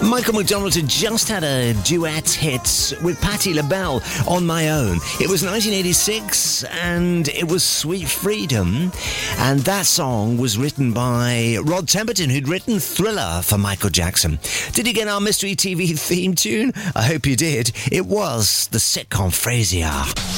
Michael McDonald had just had a duet hit with Patti LaBelle, On My Own. It was 1986 and it was Sweet Freedom. And that song was written by Rod Temperton, who'd written Thriller for Michael Jackson. Did you get our Mystery TV theme tune? I hope you did. It was the sitcom Frasier.